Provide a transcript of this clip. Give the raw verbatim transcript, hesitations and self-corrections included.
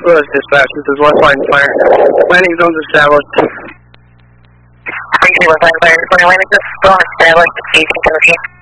Louis Dispatch, this is West Line Fire. Landing zones established. Thank you, West Line Fire. Landing zones established. Easy to the